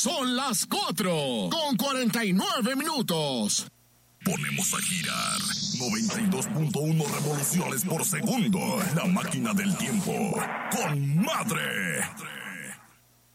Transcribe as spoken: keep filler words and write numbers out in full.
Son las cuatro con cuarenta y nueve minutos. Ponemos a girar noventa y dos punto uno revoluciones por segundo. La máquina del tiempo con Madre.